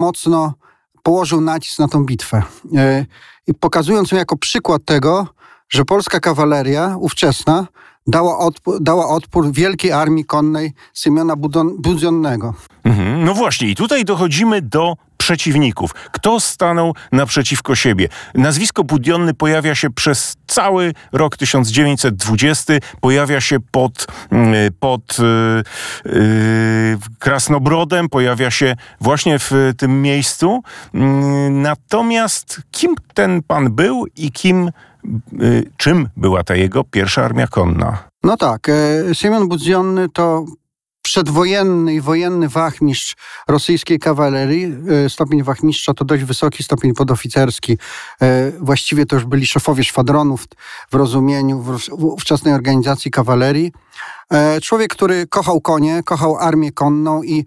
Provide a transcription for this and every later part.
mocno położył nacisk na tą bitwę. I pokazując ją jako przykład tego, że polska kawaleria ówczesna dała odpór wielkiej armii konnej Siemiona Budionnego. No właśnie, i tutaj dochodzimy do przeciwników. Kto stanął naprzeciwko siebie? Nazwisko Budionny pojawia się przez cały rok 1920, pojawia się pod Krasnobrodem, pojawia się właśnie w tym miejscu. Natomiast kim ten pan był i czym była ta jego pierwsza armia konna? No tak, Siemion Budionny to przedwojenny i wojenny wachmistrz rosyjskiej kawalerii. Stopień wachmistrza to dość wysoki stopień podoficerski. Właściwie to już byli szefowie szwadronów w rozumieniu ówczesnej organizacji kawalerii. Człowiek, który kochał konie, kochał armię konną i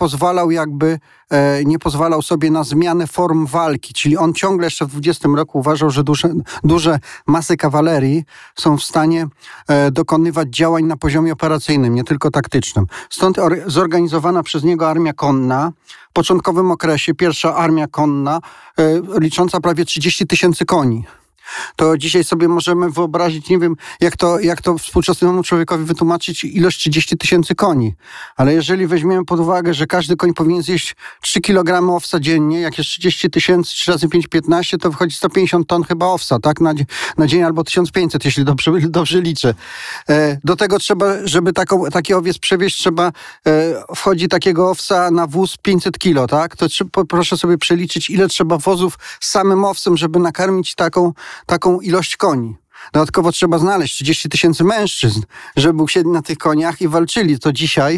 nie pozwalał sobie na zmianę form walki. Czyli on ciągle jeszcze w 20 roku uważał, że duże masy kawalerii są w stanie dokonywać działań na poziomie operacyjnym, nie tylko taktycznym. Stąd zorganizowana przez niego armia konna, w początkowym okresie pierwsza armia konna licząca prawie 30 000 koni. To dzisiaj sobie możemy wyobrazić, nie wiem, jak to współczesnemu człowiekowi wytłumaczyć ilość 30 000 koni. Ale jeżeli weźmiemy pod uwagę, że każdy koń powinien zjeść 3 kg owsa dziennie, jak jest 30 000, 3 razy 5, 15, to wychodzi 150 ton chyba owsa, tak? Na dzień albo 1500, jeśli dobrze liczę. Do tego trzeba, żeby taki owiec przewieźć, wchodzi takiego owsa na wóz 500 kilo, tak? To proszę sobie przeliczyć, ile trzeba wozów z samym owsem, żeby nakarmić taką ilość koni. Dodatkowo trzeba znaleźć 30 000 mężczyzn, żeby usiedli na tych koniach i walczyli. To dzisiaj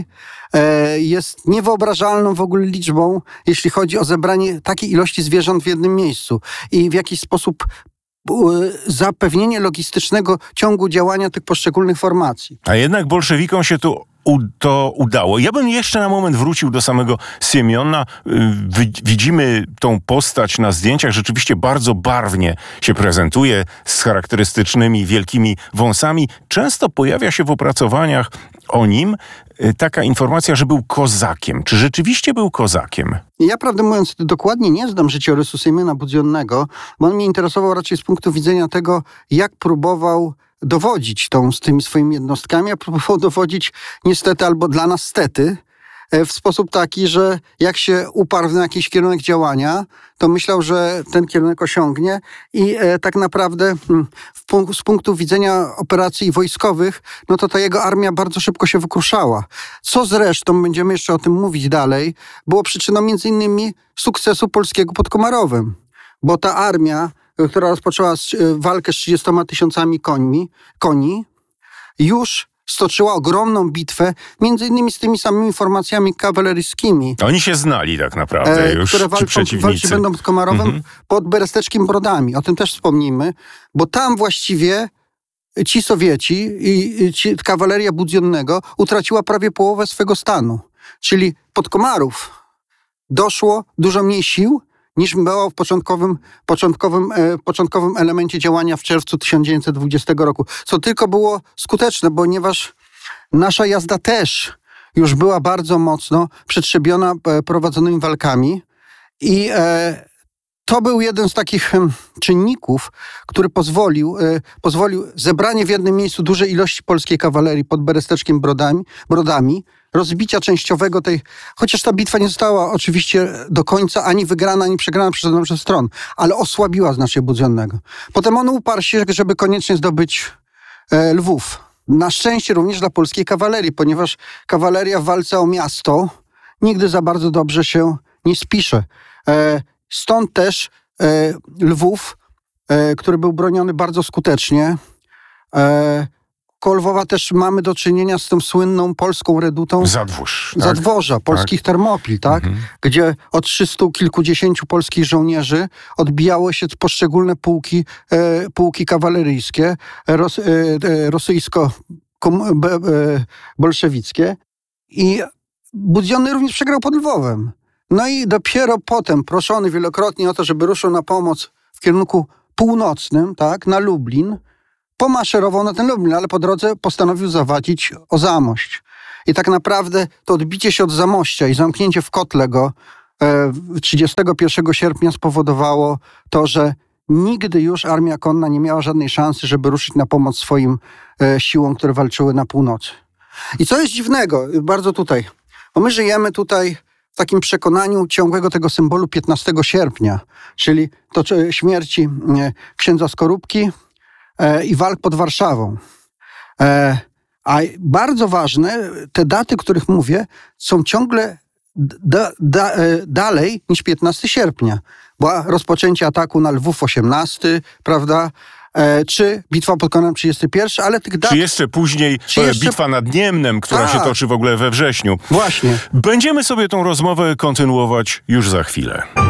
jest niewyobrażalną w ogóle liczbą, jeśli chodzi o zebranie takiej ilości zwierząt w jednym miejscu i w jakiś sposób zapewnienie logistycznego ciągu działania tych poszczególnych formacji. A jednak bolszewikom się to udało. Ja bym jeszcze na moment wrócił do samego Siemiona. Widzimy tą postać na zdjęciach. Rzeczywiście bardzo barwnie się prezentuje z charakterystycznymi wielkimi wąsami. Często pojawia się w opracowaniach o nim taka informacja, że był kozakiem. Czy rzeczywiście był kozakiem? Ja, prawdę mówiąc, dokładnie nie znam życiorysu Siemiona Budionnego, bo on mnie interesował raczej z punktu widzenia tego, jak próbował dowodzić z tymi swoimi jednostkami, a próbował dowodzić niestety, albo dla nas stety, w sposób taki, że jak się uparł na jakiś kierunek działania, to myślał, że ten kierunek osiągnie i tak naprawdę z punktu widzenia operacji wojskowych, no to ta jego armia bardzo szybko się wykruszała. Co zresztą, będziemy jeszcze o tym mówić dalej, było przyczyną między innymi sukcesu polskiego pod Komarowem, bo ta armia, która rozpoczęła walkę z 30 000 koni, już stoczyła ogromną bitwę, między innymi z tymi samymi formacjami kawaleryjskimi. Oni się znali tak naprawdę już, które walczyć będą z Komarowem pod Beresteczkiem Brodami. O tym też wspomnijmy, bo tam właściwie ci Sowieci i kawaleria Budionnego utraciła prawie połowę swego stanu. Czyli pod Komarów doszło dużo mniej sił, niż było w początkowym elemencie działania w czerwcu 1920 roku. Co tylko było skuteczne, ponieważ nasza jazda też już była bardzo mocno przetrzebiona prowadzonymi walkami i to był jeden z takich czynników, który pozwolił zebranie w jednym miejscu dużej ilości polskiej kawalerii pod Beresteczkiem Brodami, rozbicia częściowego chociaż ta bitwa nie została oczywiście do końca ani wygrana, ani przegrana przez żadną ze stron, ale osłabiła znacznie Budionnego. Potem on uparł się, żeby koniecznie zdobyć Lwów. Na szczęście również dla polskiej kawalerii, ponieważ kawaleria w walce o miasto nigdy za bardzo dobrze się nie spisze. Stąd też Lwów, który był broniony bardzo skutecznie. Koło Lwowa też mamy do czynienia z tą słynną polską redutą Zadworza, polskich Termopil, tak? Gdzie od 300 kilkudziesięciu polskich żołnierzy odbijało się poszczególne pułki kawaleryjskie, rosyjsko-bolszewickie. I Budionny również przegrał pod Lwowem. No i dopiero potem, proszony wielokrotnie o to, żeby ruszył na pomoc w kierunku północnym, tak, na Lublin, pomaszerował na ten Lublin, ale po drodze postanowił zawadzić o Zamość. I tak naprawdę to odbicie się od Zamościa i zamknięcie w kotle go 31 sierpnia spowodowało to, że nigdy już armia konna nie miała żadnej szansy, żeby ruszyć na pomoc swoim siłom, które walczyły na północy. I co jest dziwnego, bardzo tutaj, bo my żyjemy tutaj w takim przekonaniu ciągłego tego symbolu 15 sierpnia, czyli to śmierci księdza Skorupki i walk pod Warszawą. A bardzo ważne, te daty, których mówię, są ciągle dalej niż 15 sierpnia. Była rozpoczęcie ataku na Lwów 18, prawda? Czy bitwa pod Konem 31, ale tych dat... Czy jeszcze później bitwa nad Niemnem, która się toczy w ogóle we wrześniu. Właśnie. Będziemy sobie tą rozmowę kontynuować już za chwilę.